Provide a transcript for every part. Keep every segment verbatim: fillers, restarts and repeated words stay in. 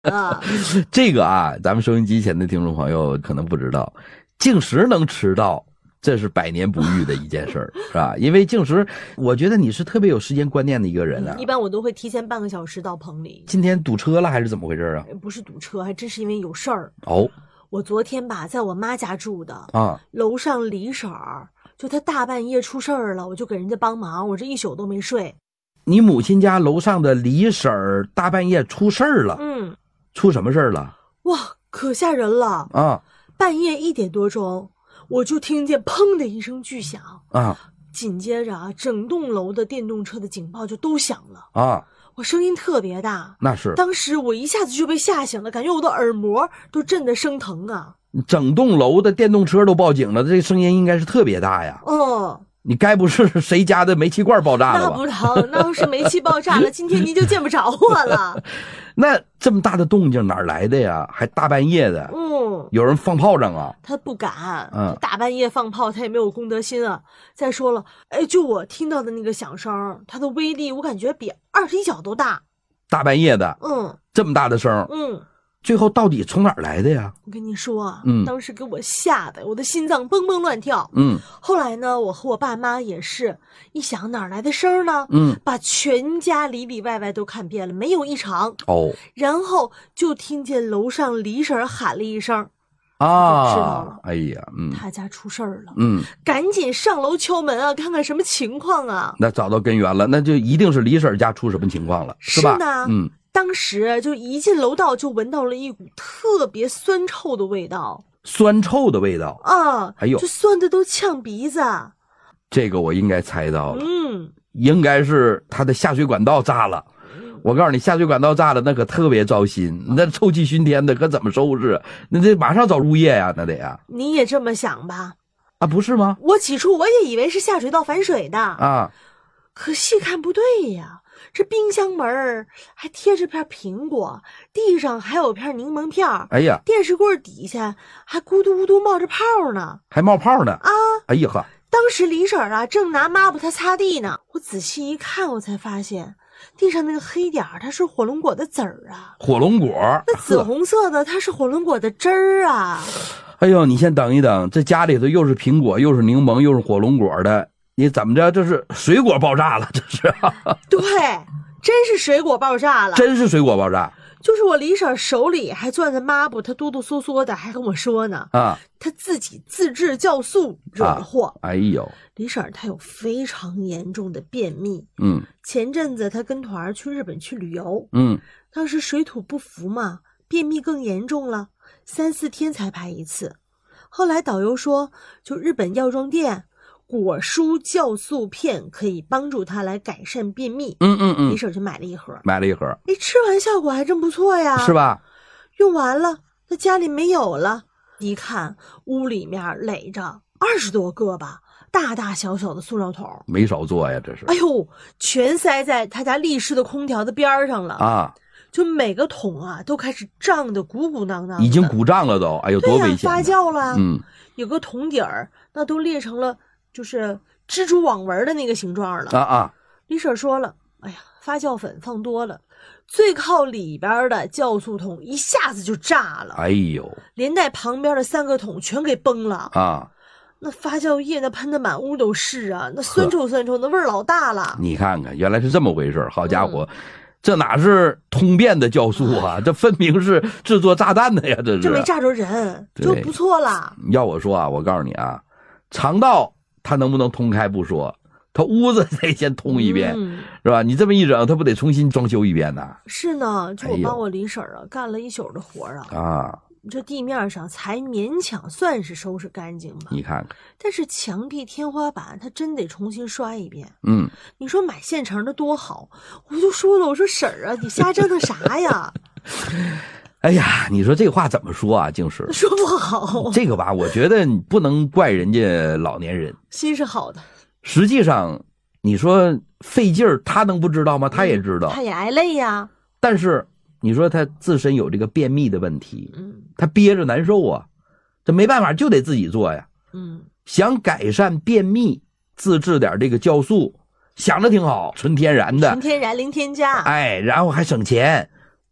啊， 这个啊，咱们收音机前的听众朋友可能不知道，净食能迟到，这是百年不遇的一件事儿，是吧？因为净食，我觉得你是特别有时间观念的一个人啊。 一般我都会提前半个小时到棚里。 今天堵车了还是怎么回事啊？ 不是堵车，还真是因为有事儿。 哦， 我昨天吧，在我妈家住的啊， 楼上李婶儿，就她大半夜出事儿了，我就给人家帮忙，我这一宿都没睡。 你母亲家楼上的李婶儿大半夜出事儿了？ 嗯， 出什么事儿了？ 哇，可吓人了啊！ 半夜一点多钟，我就听见砰的一声巨响啊， 紧接着啊，整栋楼的电动车的警报就都响了啊， 我声音特别大， 那是当时我一下子就被吓醒了，感觉我的耳膜都震得生疼啊！ 整栋楼的电动车都报警了，这声音应该是特别大呀。 哦， 你该不是谁家的煤气罐爆炸了吧？ 那不疼，那要是煤气爆炸了，今天您就见不着我了。 那这么大的动静哪儿来的呀？还大半夜的。 嗯， 有人放炮仗啊？ 他不敢， 嗯， 大半夜放炮，他也没有公德心啊。再说了，哎，就我听到的那个响声，它的威力我感觉比二踢脚都大。 大半夜的， 嗯， 这么大的声， 嗯， 最后到底从哪儿来的呀？ 我跟你说啊， 嗯， 当时给我吓得我的心脏蹦蹦乱跳。 嗯， 后来呢，我和我爸妈也是一想哪儿来的声呢？ 嗯， 把全家里里外外都看遍了，没有异常。 哦， 然后就听见楼上李婶喊了一声。 啊， 知道了， 哎呀，嗯， 他家出事儿了， 嗯， 赶紧上楼敲门啊，看看什么情况啊。 那找到根源了，那就一定是李婶家出什么情况了，是吧？ 是呢， 嗯， 当时就一进楼道就闻到了一股特别酸臭的味道， 酸臭的味道啊， 哎呦， 就酸的都呛鼻子。 这个我应该猜到了， 嗯， 应该是他的下水管道炸了。我告诉你，下水管道炸了，那可特别糟心，那臭气熏天的，可怎么收拾？那得马上找物业呀，那得呀。 你也这么想吧？ 啊，不是吗？ 我起初我也以为是下水道反水的啊， 可细看不对呀，这冰箱门还贴着片苹果，地上还有片柠檬片， 哎呀， 电视柜底下还咕嘟咕嘟冒着泡呢， 还冒泡呢啊！ 哎呀呵， 当时李婶啊正拿抹布它擦地呢，我仔细一看，我才发现。地上那个黑点儿，它是火龙果的籽儿啊！ 火龙果， 那紫红色的，它是火龙果的汁儿啊！ 哎呦，你先等一等，这家里头又是苹果，又是柠檬，又是火龙果的，你怎么着？这是水果爆炸了，这是？ 对，真是水果爆炸了， 真是水果爆炸。 就是我李婶手里还攥着抹布，她哆哆嗦嗦的，还跟我说呢啊， 她自己自制酵素惹的祸。 啊、哎呦， 李婶她有非常严重的便秘。 嗯， 前阵子她跟团去日本去旅游， 嗯， 当时水土不服嘛，便秘更严重了，三四天才排一次。后来导游说，就日本药妆店。果蔬酵素片可以帮助他来改善便秘。 嗯嗯嗯， 李婶就买了一盒， 买了一盒。 哎，吃完效果还真不错呀， 是吧？ 用完了，那家里没有了，一看屋里面垒着二十多个吧，大大小小的塑料桶， 没少做呀，这是。 哎呦，全塞在他家立式的空调的边上了啊！ 就每个桶啊都开始胀得鼓鼓囊囊的， 已经鼓胀了都，哎呦，多危险！ 发酵了， 嗯， 有个桶底儿那都裂成了。就是蜘蛛网纹的那个形状了啊啊！ 李婶说了，哎呀，发酵粉放多了，最靠里边的酵素桶一下子就炸了， 哎呦， 连带旁边的三个桶全给崩了啊！ 那发酵液那喷的满屋都是啊，那酸臭酸臭，那味儿老大了。 你看看，原来是这么回事，好家伙！嗯，这哪是通便的酵素啊，这分明是制作炸弹的呀！这是这没炸着人就不错了。 要我说啊，我告诉你啊，肠道它能不能通开不说，它屋子得先通一遍，嗯，是吧？你这么一整，它不得重新装修一遍呢？ 是呢，就我帮我李婶啊，哎，干了一宿的活啊。 啊， 这地面上才勉强算是收拾干净吧。 你看看， 但是墙壁、天花板，它真得重新刷一遍。 嗯， 你说买现成的多好，我就说了，我说婶儿啊，你瞎折腾啥呀？ 哎呀，你说这话怎么说啊？净是说不好。 这个吧，我觉得你不能怪人家老年人， 心是好的。 实际上，你说费劲儿，他能不知道吗？他也知道， 嗯，他也挨累呀。 但是你说他自身有这个便秘的问题， 嗯， 他憋着难受啊，这没办法，就得自己做呀。 嗯， 想改善便秘，自制点这个酵素，想着挺好，纯天然的， 纯天然零添加， 哎，然后还省钱。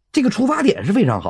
这个出发点是非常好。